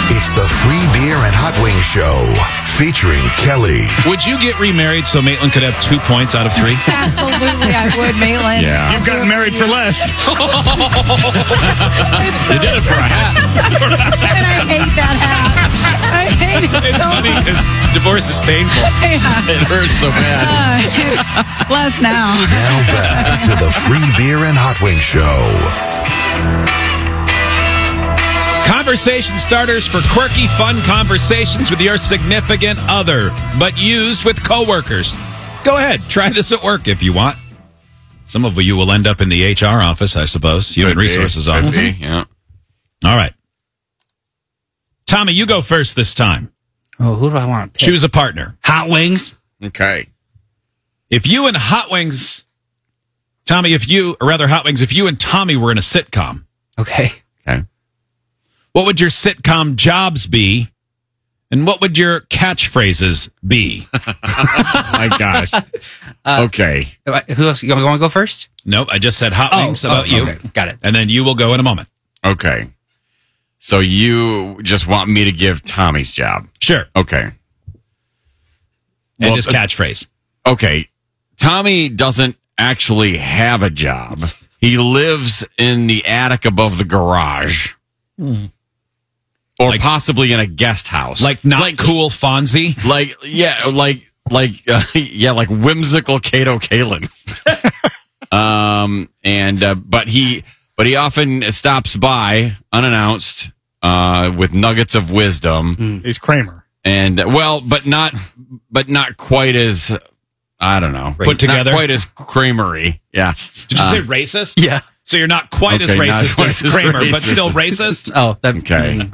It's the Free Beer and Hot Wings Show featuring Kelly. Would you get remarried so Maitland could have 2 points out of 3? Absolutely, I would, Maitland. Yeah. You've gotten married for less. You did it for a hat. And I hate that hat. I hate it It's so funny much. because divorce is painful. Yeah. It hurts so bad. It's less now. Now back to the Free Beer and Hot Wings Show. Conversation starters for quirky, fun conversations with your significant other, but used with coworkers. Go ahead, try this at work if you want. Some of you will end up in the HR office, I suppose. Human Resources office. Could be, yeah. All right. Tommy, you go first this time. Oh, who do I want to pick? Choose a partner. Hot Wings. Okay. If you and Hot Wings, Tommy, if you and Tommy were in a sitcom, Okay. Okay. what would your sitcom jobs be? And what would your catchphrases be? My gosh. Okay. Who else? You want to go first? Nope, I just said Hot Wings about you. Okay. Got it. And then you will go in a moment. Okay. So you just want me to give Tommy's job? Sure. Okay. And Well, his catchphrase. Okay. Tommy doesn't actually have a job. He lives in the attic above the garage. Or possibly in a guest house. Like cool Fonzie? Like whimsical Kato Kalin. But he often stops by unannounced with nuggets of wisdom. He's Kramer. And but not quite as, I don't know, Put together? not quite as Kramery. Yeah. Did you say racist? Yeah. So you're not quite as Okay, not racist quite as as Kramer, but racist. still racist? Oh, that, Okay.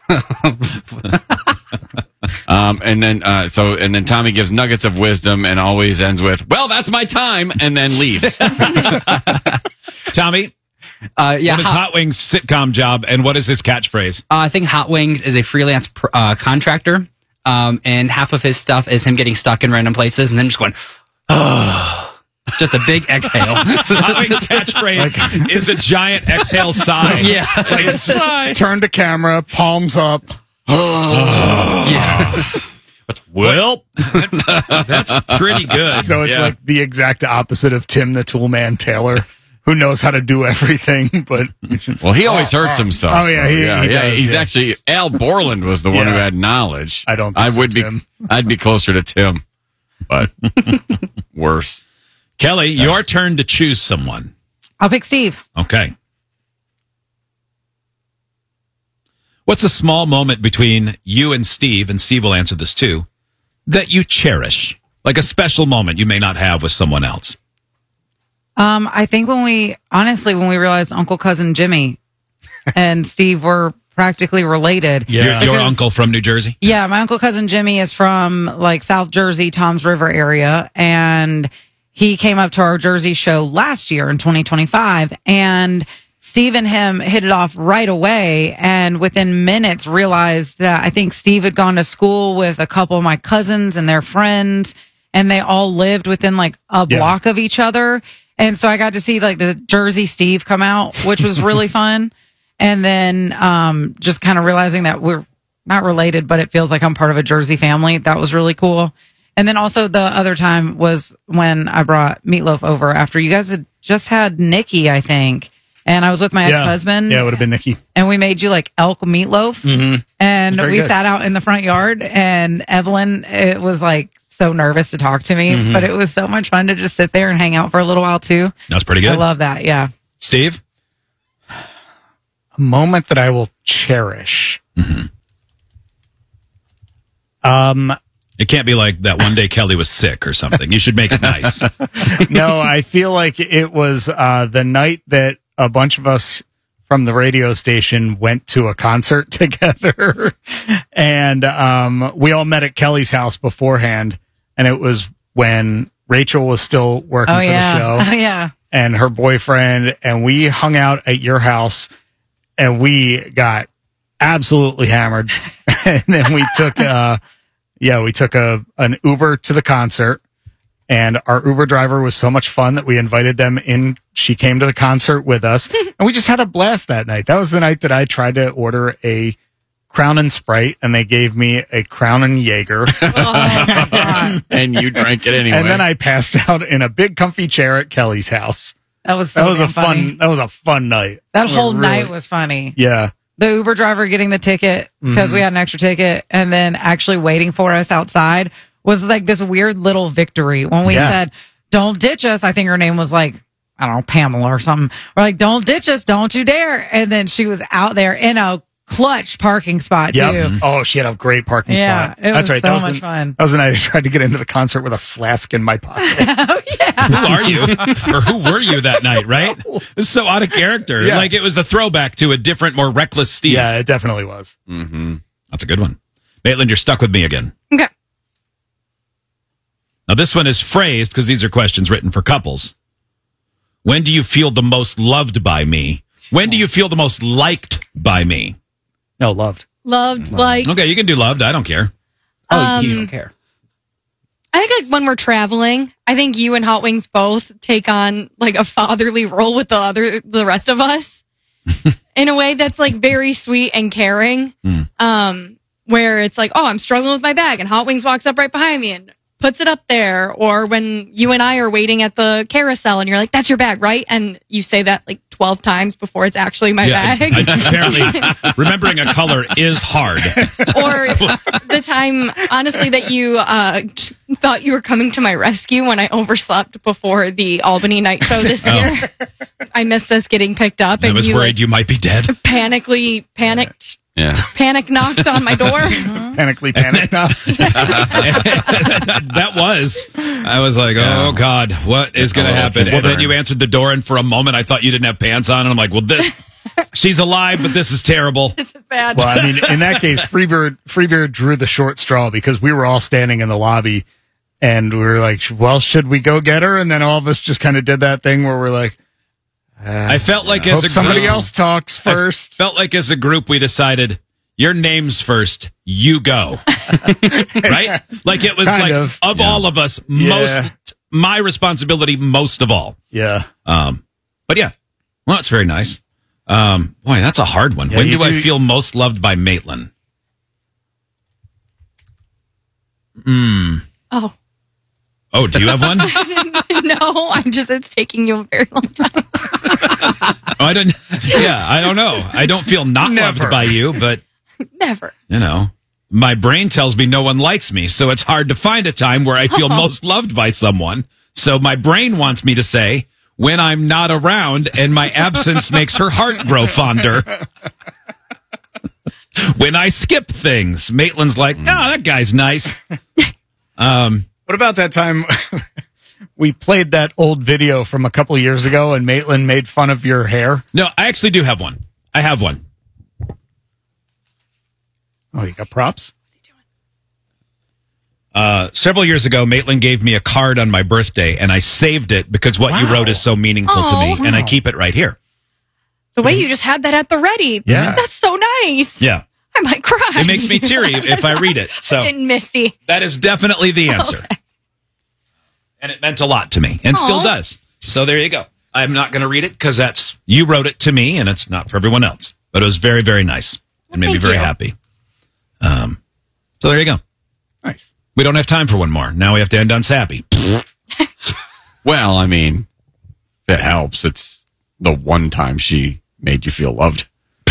And then Tommy gives nuggets of wisdom and always ends with, "Well, that's my time," and then leaves. Tommy, yeah. what is Hot Wings' sitcom job, and what is his catchphrase? I think Hot Wings is a freelance contractor, and half of his stuff is him getting stuck in random places and then just going, just a big exhale. Hot Wings' catchphrase is a giant exhale sigh. Yeah. Like a sigh. Turn to camera, palms up. Yeah. Well, that's pretty good. So it's like the exact opposite of Tim the Toolman Taylor, who knows how to do everything. But Well, he always hurts himself. Oh, yeah, he does, He's yeah. actually, Al Borland was the one who Yeah. had knowledge. I don't think so, Tim. I'd be closer to Tim, but worse. Kelly, your turn to choose someone. I'll pick Steve. Okay. What's a small moment between you and Steve will answer this too, that you cherish? Like a special moment you may not have with someone else. I think when we realized Uncle Cousin Jimmy and Steve were practically related. Yeah. Your uncle from New Jersey? Yeah, my Uncle Cousin Jimmy is from like South Jersey, Toms River area, and he came up to our Jersey show last year in 2025, and Steve and him hit it off right away, and within minutes realized that I think Steve had gone to school with a couple of my cousins and their friends, and they all lived within like a block of each other. And so I got to see like the Jersey Steve come out, which was really fun. And then just kind of realizing that we're not related, but it feels like I'm part of a Jersey family. That was really cool. And then also the other time was when I brought Meatloaf over after you guys had just had Nikki, I think. And I was with my ex-husband. Yeah, it would have been Nikki. And we made you like elk meatloaf. Mm-hmm. And Very we good. sat out in the front yard, and Evelyn, it was like so nervous to talk to me, Mm-hmm. but it was so much fun to just sit there and hang out for a little while too. That's pretty good. I love that. Yeah. Steve? A moment that I will cherish. It can't be like that one day Kelly was sick or something. You should make it nice. No, I feel like it was the night that a bunch of us from the radio station went to a concert together. And we all met at Kelly's house beforehand. And it was when Rachel was still working for the show. Oh, yeah. And her boyfriend. And we hung out at your house. And we got absolutely hammered. And then we took an Uber to the concert. And our Uber driver was so much fun that we invited them in. She came to the concert with us, and we just had a blast that night. That was the night that I tried to order a Crown and Sprite, and they gave me a Crown and Jaeger. And you drank it anyway. And then I passed out in a big comfy chair at Kelly's house. That was so funny. That was a fun night. That whole night was funny. Yeah. The Uber driver getting the ticket because we had an extra ticket and then actually waiting for us outside was like this weird little victory. When we said, don't ditch us, I think her name was like, I don't know, Pamela or something. We're like, don't ditch us, don't you dare. And then she was out there in a clutch parking spot too. Oh, she had a great parking spot. It was That's right. so That was much fun. That was the night I tried to get into the concert with a flask in my pocket. Who are you? Or who were you that night, right? It's so out of character. Yeah. Like it was the throwback to a different, more reckless Steve. Yeah, it definitely was. Mm-hmm. That's a good one. Maitland, you're stuck with me again. Okay. Now, this one is phrased because these are questions written for couples. When do you feel the most loved by me? When do you feel the most liked by me? No, loved. Loved, like, Okay, you can do loved. I don't care. Oh, you don't care. I think like when we're traveling, I think you and Hot Wings both take on like a fatherly role with the rest of us in a way that's like very sweet and caring. Where it's like, oh, I'm struggling with my bag, and Hot Wings walks up right behind me and puts it up there. Or when you and I are waiting at the carousel and you're like, that's your bag, right? And you say that like 12 times before it's actually my bag. Apparently, remembering a color is hard. Or the time, honestly, that you thought you were coming to my rescue when I overslept before the Albany night show this year. I missed us getting picked up. I And was you worried you might be dead. panicked knocked on my door. Panically panicked. That was. I was like, oh, God, what is going to happen? And then you answered the door, and for a moment, I thought you didn't have pants on. And I'm like, well, she's alive, but this is terrible. This is bad. Well, I mean, in that case, Freebeard drew the short straw because we were all standing in the lobby and we were like, well, should we go get her? And then all of us just kind of did that thing where we're like, I felt like as a group, somebody else talks first. Felt like as a group, we decided, your name's first, you go. Right? Like it was Kind like, of. all of us, my responsibility most of all. Yeah. But yeah, well, that's very nice. Boy, that's a hard one. Yeah, When you do I do- feel most loved by Maitland? Oh. Oh, do you have one? No, it's taking you a very long time. I don't know. I don't feel not Never. loved by you, but Never. my brain tells me no one likes me, so it's hard to find a time where I feel most loved by someone. So my brain wants me to say, when I'm not around and my absence makes her heart grow fonder. When I skip things, Maitland's like, oh, that guy's nice. What about that time we played that old video from a couple years ago and Maitland made fun of your hair? No, I actually do have one. I have one. Oh, you got props? Several years ago, Maitland gave me a card on my birthday, and I saved it because what you wrote is so meaningful to me, and I keep it right here. The way you just had that at the ready. Yeah. That's so nice. Yeah. I might cry. It makes me teary if I read it. So Getting misty. that is definitely the answer. Okay. And it meant a lot to me, and still does. So there you go. I'm not going to read it because you wrote it to me, and it's not for everyone else. But it was very, very nice and made me thank very you. happy. So there you go. Nice. We don't have time for one more. Now we have to end on sappy. Well, I mean, it helps. It's the one time she made you feel loved.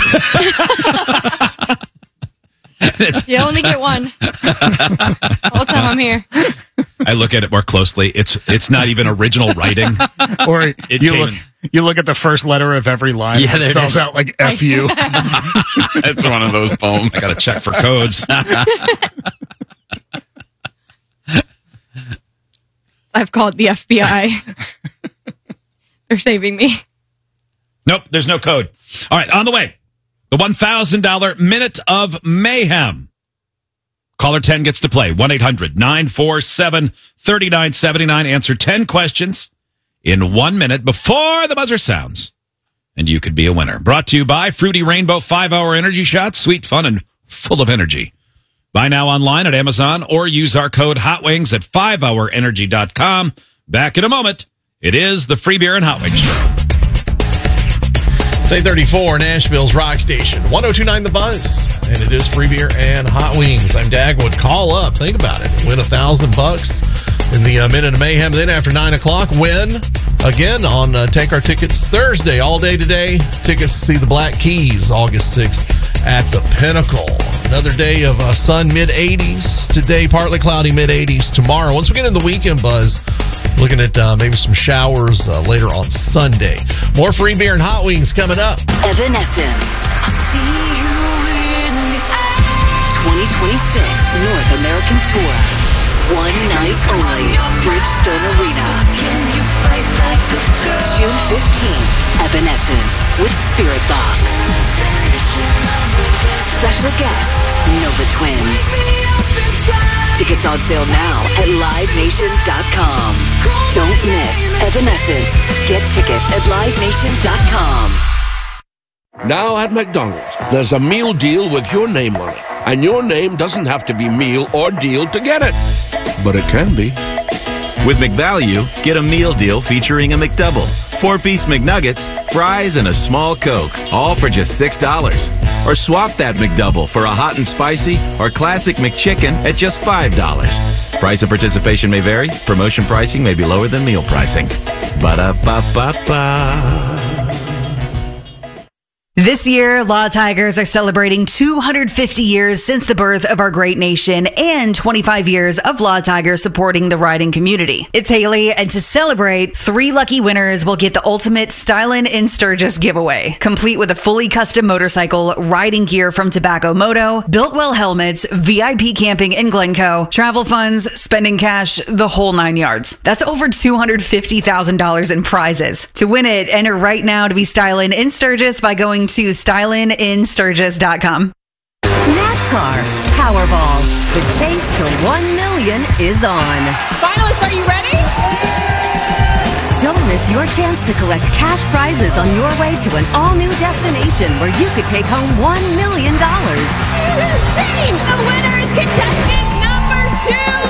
You only get one. Whole time I'm here. I look at it more closely. It's not even original writing. Or you came- look at the first letter of every line. Yeah, It there it spells is. out like F-U. It's one of those poems. I got to check for codes. I've called the FBI. They're saving me. Nope, there's no code. All right, on the way. The $1,000 Minute of Mayhem. Caller 10 gets to play. 1-800-947-3979. Answer 10 questions in 1 minute before the buzzer sounds. And you could be a winner. Brought to you by Fruity Rainbow 5-Hour Energy Shots. Sweet, fun, and full of energy. Buy now online at Amazon or use our code HOTWINGS at 5hourenergy.com. Back in a moment. It is the Free Beer and Hot Wings Show. It's 8:34, Nashville's Rock Station, 102.9 The Buzz, and it is free beer and hot wings. I'm Dagwood. Call up. Think about it. Win $1,000 in the Minute of Mayhem. Then after 9 o'clock, win again on Take Our Tickets Thursday, all day today. Tickets to see the Black Keys August 6th at the Pinnacle. Another day of sun, mid-80s. Today, partly cloudy, mid-80s. Tomorrow, once we get in the weekend buzz, looking at maybe some showers later on Sunday. More free beer and hot wings coming up. Evanescence. 2026 North American Tour. One night only. Bridgestone Arena. June 15th. Evanescence with Spirit Box. Special guest, Nova Twins. Tickets on sale now at livenation.com. Don't miss Evanescence. Get tickets at livenation.com. Now at McDonald's, there's a meal deal with your name on it. And your name doesn't have to be meal or deal to get it. But it can be. With McValue, get a meal deal featuring a McDouble, 4-piece McNuggets, fries, and a small Coke, all for just $6. Or swap that McDouble for a hot and spicy or classic McChicken at just $5. Price of participation may vary. Promotion pricing may be lower than meal pricing. Ba-da-ba-ba-ba. This year, Law Tigers are celebrating 250 years since the birth of our great nation and 25 years of Law Tigers supporting the riding community. It's Haley, and to celebrate, 3 lucky winners will get the ultimate Stylin' in Sturgis giveaway, complete with a fully custom motorcycle, riding gear from Tobacco Moto, Builtwell helmets, VIP camping in Glencoe, travel funds, spending cash, the whole 9 yards. That's over $250,000 in prizes. To win it, enter right now to be Stylin' in Sturgis by going to stylininSturgis.com. NASCAR Powerball. The chase to 1 million is on. Finalists, are you ready? Don't miss your chance to collect cash prizes on your way to an all-new destination where you could take home $1 million. This is insane! The winner is contestant number 2!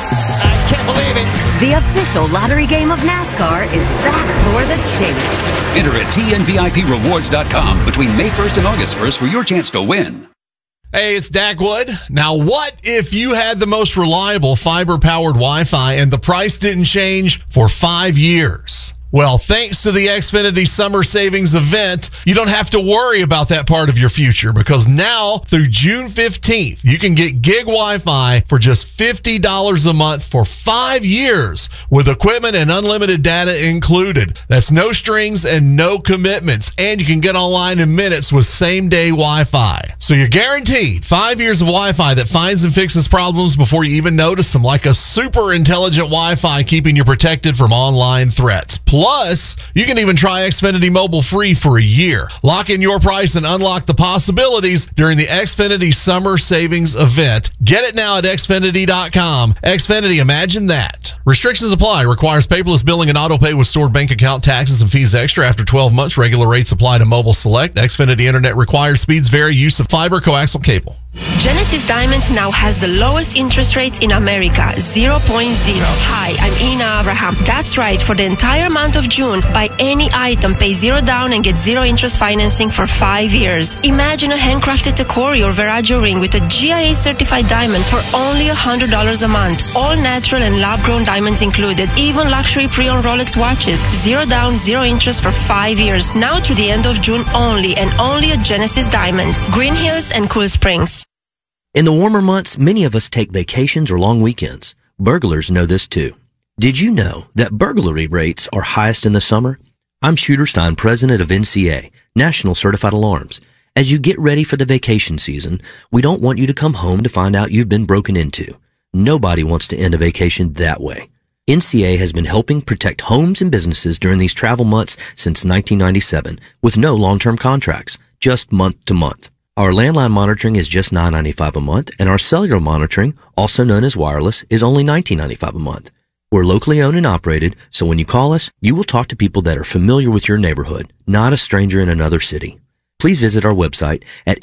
I can't believe it. The official lottery game of NASCAR is back for the chase. Enter at TNVIPrewards.com between May 1st and August 1st for your chance to win. Hey, it's Dak Wood. Now, what if you had the most reliable fiber-powered Wi-Fi and the price didn't change for 5 years? Well, thanks to the Xfinity Summer Savings Event, you don't have to worry about that part of your future, because now through June 15th, you can get gig Wi-Fi for just $50 a month for 5 years with equipment and unlimited data included. That's no strings and no commitments, and you can get online in minutes with same-day Wi-Fi. So you're guaranteed 5 years of Wi-Fi that finds and fixes problems before you even notice them, like a super intelligent Wi-Fi keeping you protected from online threats. Plus, you can even try Xfinity Mobile free for a year. Lock in your price and unlock the possibilities during the Xfinity Summer Savings Event. Get it now at Xfinity.com. Xfinity, imagine that. Restrictions apply. Requires paperless billing and auto pay with stored bank account, taxes, and fees extra. After 12 months, regular rates apply to mobile select. Xfinity Internet required. Speeds vary. Use of fiber coaxial cable. Genesis Diamonds now has the lowest interest rates in America, 0.0. Hi, I'm Ina Abraham. That's right, for the entire month of June, buy any item, pay $0 down and get 0 interest financing for 5 years. Imagine a handcrafted Tacori or Veragio ring with a GIA certified diamond for only $100 a month. All natural and lab-grown diamonds included, even luxury pre-owned Rolex watches. 0 down, 0 interest for 5 years. Now through the end of June only, and only at Genesis Diamonds, Green Hills and Cool Springs. In the warmer months, many of us take vacations or long weekends. Burglars know this too. Did you know that burglary rates are highest in the summer? I'm Shooter Stein, president of NCA, National Certified Alarms. As you get ready for the vacation season, we don't want you to come home to find out you've been broken into. Nobody wants to end a vacation that way. NCA has been helping protect homes and businesses during these travel months since 1997 with no long-term contracts, just month to month. Our landline monitoring is just $9.95 a month, and our cellular monitoring, also known as wireless, is only $19.95 a month. We're locally owned and operated, so when you call us, you will talk to people that are familiar with your neighborhood, not a stranger in another city. Please visit our website at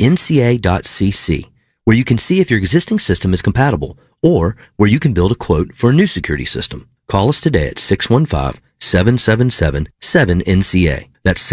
nca.cc, where you can see if your existing system is compatible, or where you can build a quote for a new security system. Call us today at 615-777-7NCA. That's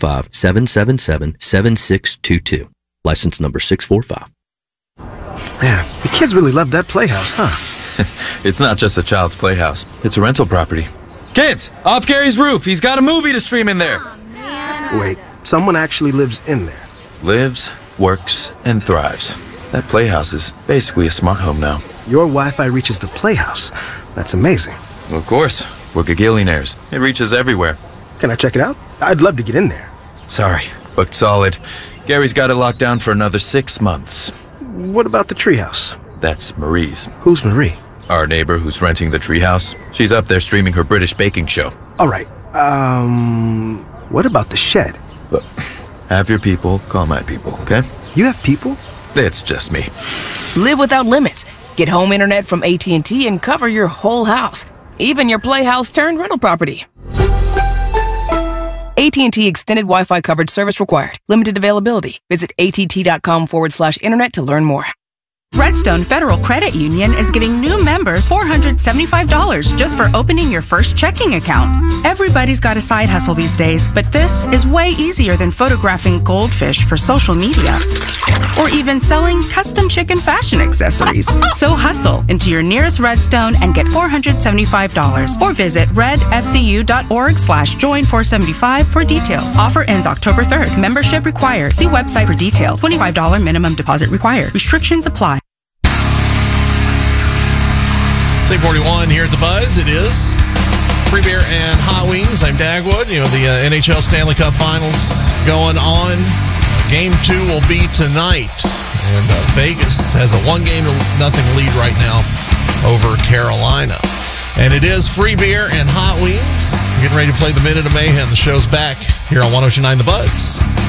615-777-7622. License number 645. Man, the kids really love that playhouse, huh? It's not just a child's playhouse. It's a rental property. Kids, off Gary's roof. He's got a movie to stream in there. Wait, someone actually lives in there? Lives, works, and thrives. That playhouse is basically a smart home now. Your Wi-Fi reaches the playhouse. That's amazing. Well, of course. We're gagillionaires. It reaches everywhere. Can I check it out? I'd love to get in there. Sorry, booked solid. Gary's got it locked down for another 6 months. What about the treehouse? That's Marie's. Who's Marie? Our neighbor who's renting the treehouse. She's up there streaming her British baking show. All right. What about the shed? But have your people call my people, okay? You have people? It's just me. Live without limits. Get home internet from AT&T and cover your whole house, even your playhouse turned rental property. AT&T Extended Wi-Fi coverage service required. Limited availability. Visit att.com/internet to learn more. Redstone Federal Credit Union is giving new members $475 just for opening your first checking account. Everybody's got a side hustle these days, but this is way easier than photographing goldfish for social media or even selling custom chicken fashion accessories. So hustle into your nearest Redstone and get $475 or visit redfcu.org/join475 for details. Offer ends October 3rd. Membership required. See website for details. $25 minimum deposit required. Restrictions apply. 6:41 here at the Buzz. It is Free Beer and Hot Wings. I'm Dagwood. You know, the NHL Stanley Cup Finals going on. Game 2 will be tonight. And Vegas has a 1-0 lead right now over Carolina. And it is Free Beer and Hot Wings. Getting ready to play the Minute of Mayhem. The show's back here on 102.9 The Buzz.